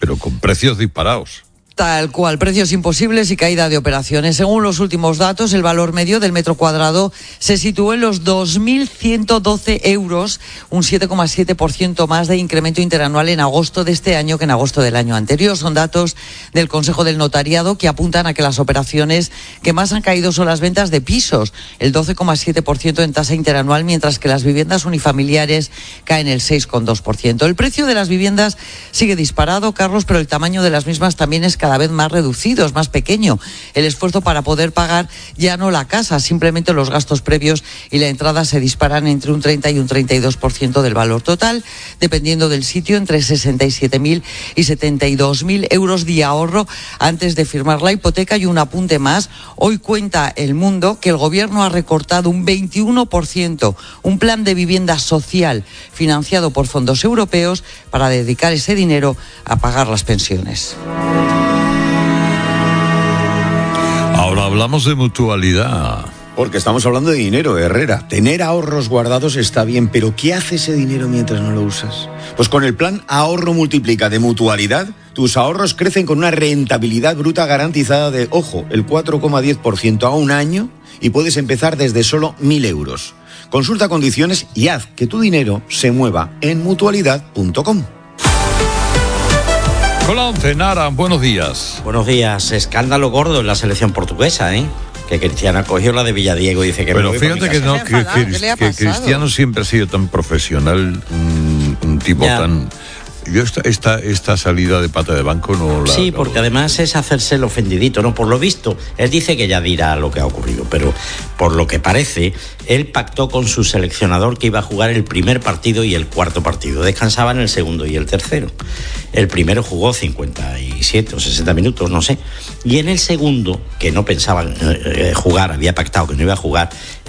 pero con precios disparados. Tal cual, precios imposibles y caída de operaciones. Según los últimos datos, el valor medio del metro cuadrado se situó en los 2.112 euros, un 7,7% más de incremento interanual en agosto de este año que en agosto del año anterior. Son datos del Consejo del Notariado que apuntan a que las operaciones que más han caído son las ventas de pisos, el 12,7% en tasa interanual, mientras que las viviendas unifamiliares caen el 6,2%. El precio de las viviendas sigue disparado, Carlos, pero el tamaño de las mismas también es cada vez más reducido, es más pequeño. El esfuerzo para poder pagar ya no la casa, simplemente los gastos previos y la entrada se disparan entre un 30 y un 32% del valor total, dependiendo del sitio, entre 67.000 y 72.000 euros de ahorro antes de firmar la hipoteca. Y un apunte más, hoy cuenta El Mundo que el gobierno ha recortado un 21%, un plan de vivienda social financiado por fondos europeos para dedicar ese dinero a pagar las pensiones. Ahora hablamos de mutualidad. Porque estamos hablando de dinero, Herrera. Tener ahorros guardados está bien, pero ¿qué hace ese dinero mientras no lo usas? Pues con el plan Ahorro Multiplica de Mutualidad, tus ahorros crecen con una rentabilidad bruta garantizada de, ojo, el 4,10% a un año, y puedes empezar desde solo 1.000 euros. Consulta condiciones y haz que tu dinero se mueva en mutualidad.com. Hola, ONCE, Nara, buenos días. Buenos días. Escándalo gordo en la selección portuguesa, que Cristiano cogió la de Villadiego y dice que... Pero fíjate que no, que Cristiano siempre ha sido tan profesional, un tipo tan... Yo esta salida de pata de banco no la... Sí, porque además es hacerse el ofendidito, ¿no? Por lo visto, él dice que ya dirá lo que ha ocurrido, pero por lo que parece, él pactó con su seleccionador que iba a jugar el primer partido y el cuarto partido. Descansaban el segundo y el tercero. El primero jugó 57 o 60 minutos, no sé. Y en el segundo, que no pensaban jugar, había pactado que no iba a jugar,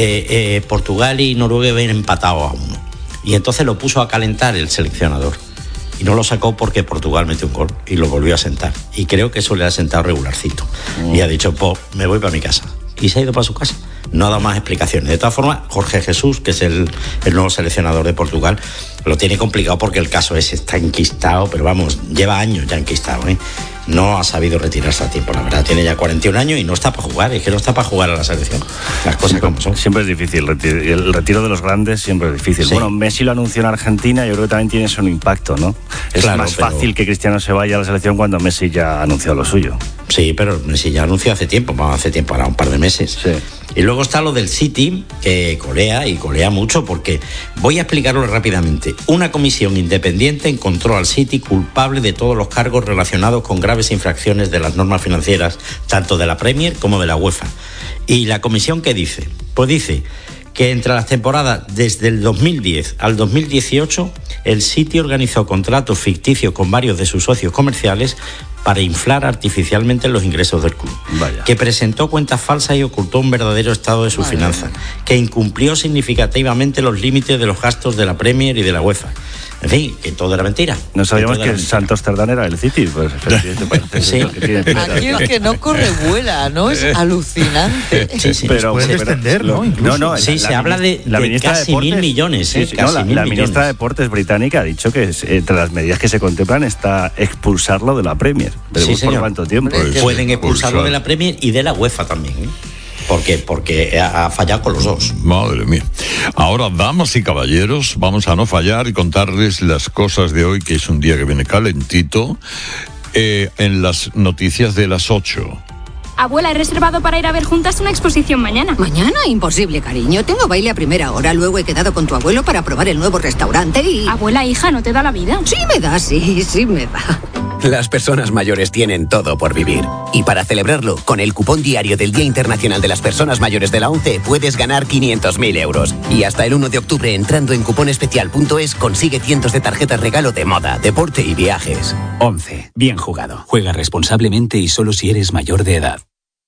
Portugal y Noruega habían empatado a 1. Y entonces lo puso a calentar el seleccionador. Y no lo sacó porque Portugal metió un gol y lo volvió a sentar. Y creo que eso le ha sentado regularcito. Y ha dicho, pues me voy para mi casa. Y se ha ido para su casa. No ha dado más explicaciones. De todas formas, Jorge Jesús, que es el nuevo seleccionador de Portugal, lo tiene complicado porque el caso ese está enquistado, pero vamos, lleva años ya enquistado, No ha sabido retirarse a tiempo, la verdad. Tiene ya 41 años y no está para jugar. Es que no está para jugar a la selección. Las cosas como son. Siempre es difícil. El retiro de los grandes siempre es difícil. Sí. Bueno, Messi lo anunció en Argentina. Yo creo que también tiene eso un impacto, ¿no? Es más fácil que Cristiano se vaya a la selección cuando Messi ya ha anunciado lo suyo. Sí, pero Messi ya anunció hace tiempo, ahora un par de meses. Sí. Y luego está lo del City, que colea mucho, porque voy a explicarlo rápidamente. Una comisión independiente encontró al City culpable de todos los cargos relacionados con graves infracciones de las normas financieras, tanto de la Premier como de la UEFA. ¿Y la comisión qué dice? Pues dice que entre las temporadas desde el 2010 al 2018, el City organizó contratos ficticios con varios de sus socios comerciales para inflar artificialmente los ingresos del club. Vaya. Que presentó cuentas falsas y ocultó un verdadero estado de sus finanzas, que incumplió significativamente los límites de los gastos de la Premier y de la UEFA. En fin, que todo era mentira. No sabíamos que Santos Cerdán era el City, pues efectivamente. Sí. Aquí el que no corre vuela, ¿no? Es alucinante. Sí. Pero pueden descender, ¿no? Incluso. No, sí, se habla de casi Deportes, 1.000 millones. Sí, la ministra de Deportes británica ha dicho que entre las medidas que se contemplan está expulsarlo de la Premier. Sí, ¿por cuánto tiempo? Pueden expulsarlo de la Premier y de la UEFA también, porque ha fallado con los dos. Madre mía. Ahora, damas y caballeros, vamos a no fallar y contarles las cosas de hoy, que es un día que viene calentito, en las noticias de las 8. Abuela, he reservado para ir a ver juntas una exposición mañana. ¿Mañana? Imposible, cariño. Tengo baile a primera hora. Luego he quedado con tu abuelo para probar el nuevo restaurante y... Abuela, hija, ¿no te da la vida? Sí me da, sí me da. Las personas mayores tienen todo por vivir. Y para celebrarlo, con el cupón diario del Día Internacional de las Personas Mayores de la ONCE, puedes ganar 500.000 euros. Y hasta el 1 de octubre, entrando en cuponespecial.es, consigue cientos de tarjetas regalo de moda, deporte y viajes. ONCE. Bien jugado. Juega responsablemente y solo si eres mayor de edad.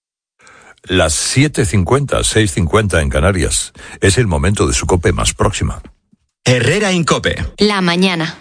Las 7:50, 6:50 en Canarias. Es el momento de su COPE más próxima. Herrera en COPE. La mañana.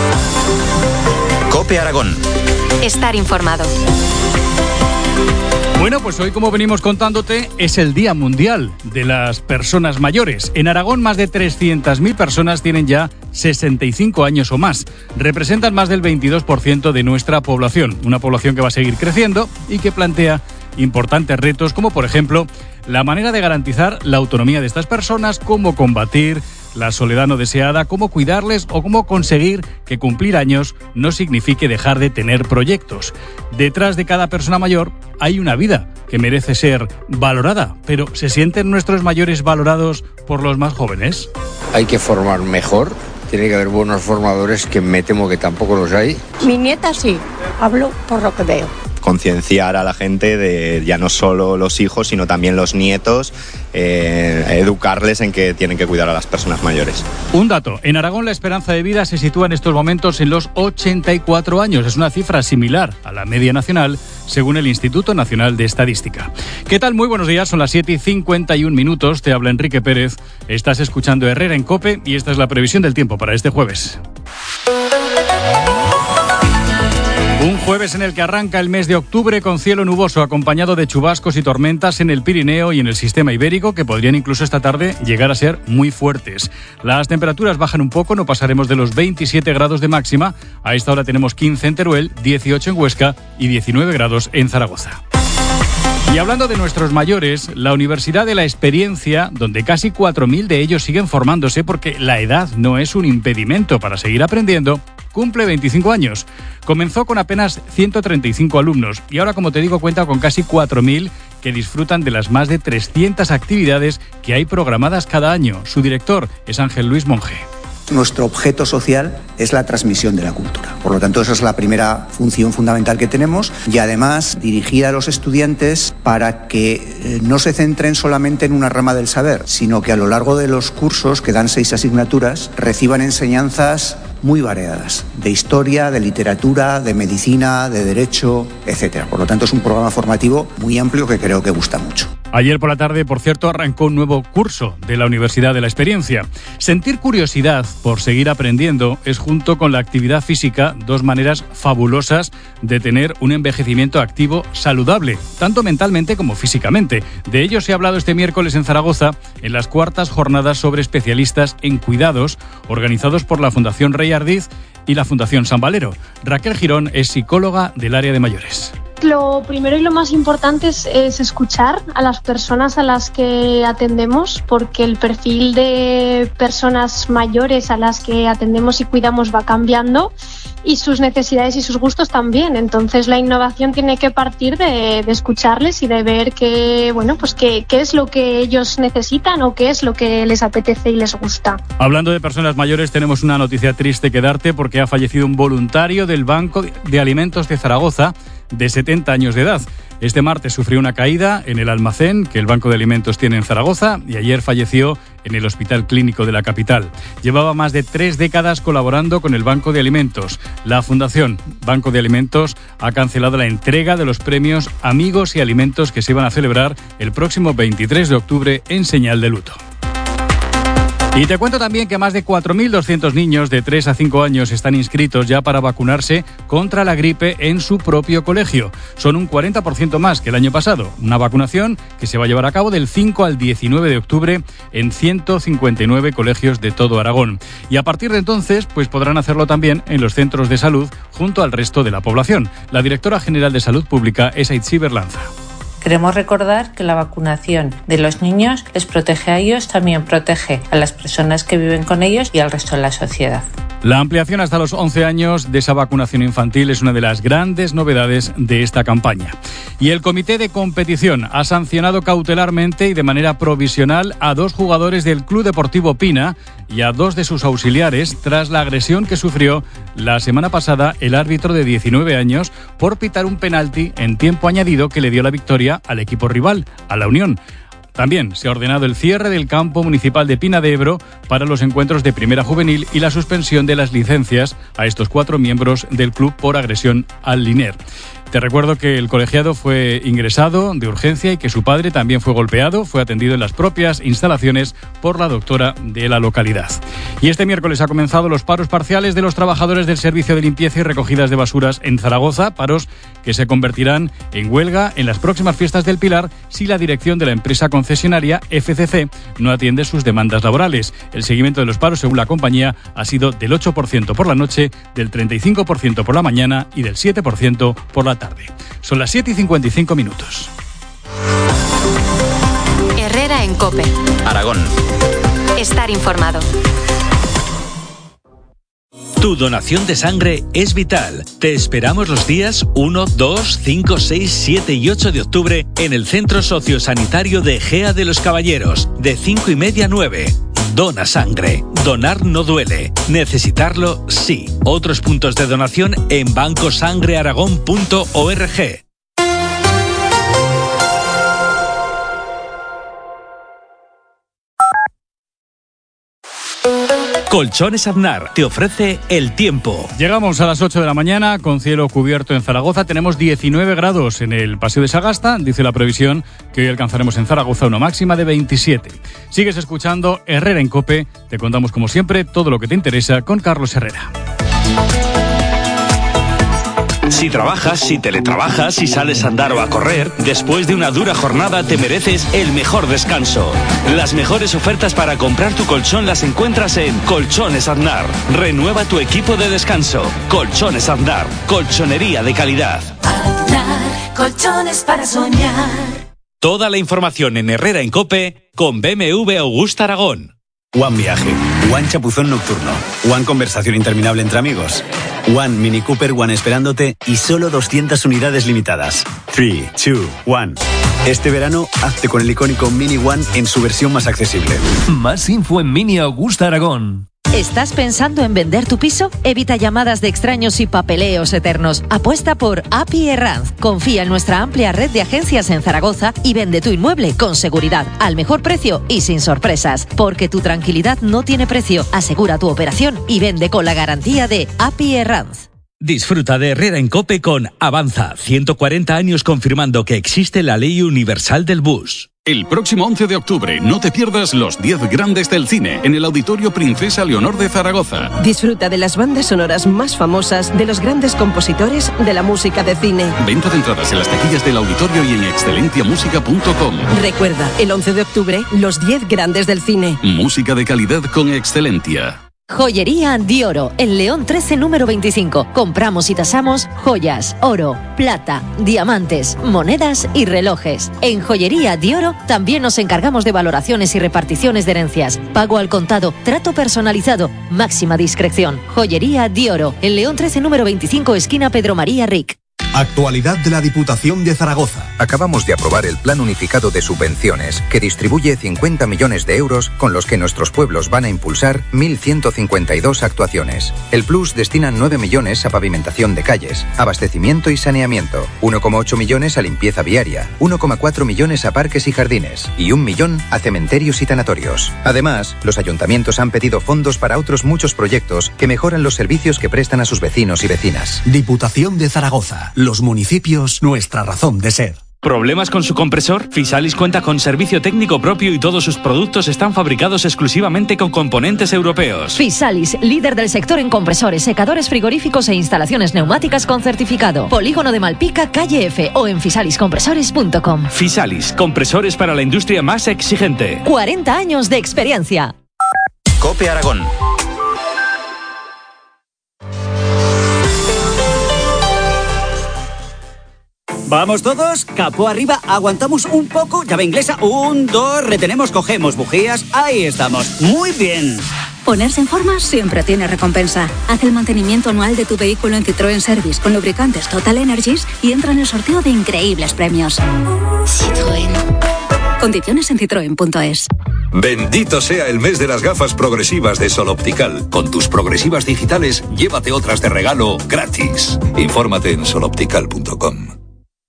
COPE Aragón. Estar informado. Bueno, pues hoy, como venimos contándote, es el Día Mundial de las Personas Mayores. En Aragón, más de 300.000 personas tienen ya 65 años o más. Representan más del 22% de nuestra población. Una población que va a seguir creciendo y que plantea importantes retos, como por ejemplo, la manera de garantizar la autonomía de estas personas, cómo combatir la soledad no deseada, cómo cuidarles o cómo conseguir que cumplir años no signifique dejar de tener proyectos. Detrás de cada persona mayor hay una vida que merece ser valorada, pero ¿se sienten nuestros mayores valorados por los más jóvenes? Hay que formar mejor, tiene que haber buenos formadores, que me temo que tampoco los hay. Mi nieta sí, hablo por lo que veo. Concienciar a la gente de ya no solo los hijos, sino también los nietos, educarles en que tienen que cuidar a las personas mayores. Un dato, en Aragón la esperanza de vida se sitúa en estos momentos en los 84 años. Es una cifra similar a la media nacional, según el Instituto Nacional de Estadística. ¿Qué tal? Muy buenos días, son las 7:51, te habla Enrique Pérez, estás escuchando Herrera en COPE y esta es la previsión del tiempo para este jueves. Un jueves en el que arranca el mes de octubre con cielo nuboso acompañado de chubascos y tormentas en el Pirineo y en el sistema ibérico que podrían incluso esta tarde llegar a ser muy fuertes. Las temperaturas bajan un poco, no pasaremos de los 27 grados de máxima. A esta hora tenemos 15 en Teruel, 18 en Huesca y 19 grados en Zaragoza. Y hablando de nuestros mayores, la Universidad de la Experiencia, donde casi 4.000 de ellos siguen formándose porque la edad no es un impedimento para seguir aprendiendo, cumple 25 años. Comenzó con apenas 135 alumnos y ahora, como te digo, cuenta con casi 4.000 que disfrutan de las más de 300 actividades que hay programadas cada año. Su director es Ángel Luis Monge. Nuestro objeto social es la transmisión de la cultura. Por lo tanto, esa es la primera función fundamental que tenemos y además dirigida a los estudiantes para que no se centren solamente en una rama del saber, sino que a lo largo de los cursos, que dan 6 asignaturas, reciban enseñanzas muy variadas, de historia, de literatura, de medicina, de derecho, etc. Por lo tanto, es un programa formativo muy amplio que creo que gusta mucho. Ayer por la tarde, por cierto, arrancó un nuevo curso de la Universidad de la Experiencia. Sentir curiosidad por seguir aprendiendo es, junto con la actividad física, dos maneras fabulosas de tener un envejecimiento activo saludable, tanto mentalmente como físicamente. De ello se ha hablado este miércoles en Zaragoza, en las 4ª jornadas sobre especialistas en cuidados, organizados por la Fundación Rey Ardiz y la Fundación San Valero. Raquel Girón es psicóloga del área de mayores. Lo primero y lo más importante es escuchar a las personas a las que atendemos, porque el perfil de personas mayores a las que atendemos y cuidamos va cambiando y sus necesidades y sus gustos también. Entonces la innovación tiene que partir de escucharles y de ver qué es lo que ellos necesitan o qué es lo que les apetece y les gusta. Hablando de personas mayores, tenemos una noticia triste que darte porque ha fallecido un voluntario del Banco de Alimentos de Zaragoza de 70 años de edad. Este martes sufrió una caída en el almacén que el Banco de Alimentos tiene en Zaragoza y ayer falleció en el Hospital Clínico de la capital. Llevaba más de 3 décadas colaborando con el Banco de Alimentos. La Fundación Banco de Alimentos ha cancelado la entrega de los premios Amigos y Alimentos que se iban a celebrar el próximo 23 de octubre en señal de luto. Y te cuento también que más de 4.200 niños de 3 a 5 años están inscritos ya para vacunarse contra la gripe en su propio colegio. Son un 40% más que el año pasado. Una vacunación que se va a llevar a cabo del 5 al 19 de octubre en 159 colegios de todo Aragón. Y a partir de entonces, pues podrán hacerlo también en los centros de salud junto al resto de la población. La directora general de Salud Pública es Aitzi Berlanza. Queremos recordar que la vacunación de los niños les protege a ellos, también protege a las personas que viven con ellos y al resto de la sociedad. La ampliación hasta los 11 años de esa vacunación infantil es una de las grandes novedades de esta campaña. Y el Comité de Competición ha sancionado cautelarmente y de manera provisional a 2 jugadores del Club Deportivo Pina y a 2 de sus auxiliares tras la agresión que sufrió la semana pasada el árbitro de 19 años por pitar un penalti en tiempo añadido que le dio la victoria al equipo rival, a la Unión. También se ha ordenado el cierre del campo municipal de Pina de Ebro para los encuentros de Primera Juvenil y la suspensión de las licencias a estos 4 miembros del club por agresión al Liner. Te recuerdo que el colegiado fue ingresado de urgencia y que su padre también fue golpeado, fue atendido en las propias instalaciones por la doctora de la localidad. Y este miércoles ha comenzado los paros parciales de los trabajadores del servicio de limpieza y recogidas de basuras en Zaragoza, paros que se convertirán en huelga en las próximas fiestas del Pilar si la dirección de la empresa concesionaria FCC no atiende sus demandas laborales. El seguimiento de los paros, según la compañía, ha sido del 8% por la noche, del 35% por la mañana y del 7% por la tarde. Son las 7:55. Herrera en COPE. Aragón. Estar informado. Tu donación de sangre es vital. Te esperamos los días 1, 2, 5, 6, 7 y 8 de octubre en el Centro Sociosanitario de Gea de los Caballeros, de 5:30 a 9. Dona sangre. Donar no duele. Necesitarlo, sí. Otros puntos de donación en bancosangrearagón.org. Colchones Aznar te ofrece el tiempo. Llegamos a las 8 de la mañana con cielo cubierto en Zaragoza. Tenemos 19 grados en el Paseo de Sagasta. Dice la previsión que hoy alcanzaremos en Zaragoza una máxima de 27. Sigues escuchando Herrera en COPE. Te contamos como siempre todo lo que te interesa con Carlos Herrera. Si trabajas, si teletrabajas, si sales a andar o a correr, después de una dura jornada te mereces el mejor descanso. Las mejores ofertas para comprar tu colchón las encuentras en Colchones Aznar. Renueva tu equipo de descanso. Colchones Aznar. Colchonería de calidad. Aznar, colchones para soñar. Toda la información en Herrera en COPE con BMW Augusta Aragón. One Viaje, One Chapuzón Nocturno, One Conversación Interminable entre amigos, One Mini Cooper One esperándote y solo 200 unidades limitadas. 3, 2, 1. Este verano, hazte con el icónico Mini One en su versión más accesible. Más info en Mini Augusta Aragón. ¿Estás pensando en vender tu piso? Evita llamadas de extraños y papeleos eternos. Apuesta por API Herranz. Confía en nuestra amplia red de agencias en Zaragoza y vende tu inmueble con seguridad, al mejor precio y sin sorpresas. Porque tu tranquilidad no tiene precio. Asegura tu operación y vende con la garantía de API Herranz. Disfruta de Herrera en COPE con Avanza. 140 años confirmando que existe la ley universal del bus. El próximo 11 de octubre no te pierdas los 10 grandes del cine en el Auditorio Princesa Leonor de Zaragoza. Disfruta de las bandas sonoras más famosas de los grandes compositores de la música de cine. Venta de entradas en las taquillas del auditorio y en excelenciamusica.com. Recuerda, el 11 de octubre, los 10 grandes del cine. Música de calidad con excelencia. Joyería Dioro, en León 13, número 25. Compramos y tasamos joyas, oro, plata, diamantes, monedas y relojes. En Joyería Dioro también nos encargamos de valoraciones y reparticiones de herencias. Pago al contado, trato personalizado, máxima discreción. Joyería Dioro, en León 13, número 25, esquina Pedro María Ric. Actualidad de la Diputación de Zaragoza. Acabamos de aprobar el Plan Unificado de Subvenciones, que distribuye 50 millones de euros con los que nuestros pueblos van a impulsar 1.152 actuaciones. El Plus destina 9 millones a pavimentación de calles, abastecimiento y saneamiento, 1,8 millones a limpieza viaria, 1,4 millones a parques y jardines y 1 millón a cementerios y tanatorios. Además, los ayuntamientos han pedido fondos para otros muchos proyectos que mejoran los servicios que prestan a sus vecinos y vecinas. Diputación de Zaragoza. Los municipios, nuestra razón de ser. ¿Problemas con su compresor? Fisalis cuenta con servicio técnico propio y todos sus productos están fabricados exclusivamente con componentes europeos. Fisalis, líder del sector en compresores, secadores frigoríficos e instalaciones neumáticas con certificado. Polígono de Malpica, calle F o en fisaliscompresores.com. Fisalis, compresores para la industria más exigente. 40 años de experiencia. COPE Aragón. ¿Vamos todos? Capó arriba, aguantamos un poco, llave inglesa, 1, 2, retenemos, cogemos bujías, ahí estamos, muy bien. Ponerse en forma siempre tiene recompensa. Haz el mantenimiento anual de tu vehículo en Citroën Service con lubricantes Total Energies y entra en el sorteo de increíbles premios. Citroën. Condiciones en citroen.es. Bendito sea el mes de las gafas progresivas de Sol Optical. Con tus progresivas digitales, llévate otras de regalo gratis. Infórmate en soloptical.com.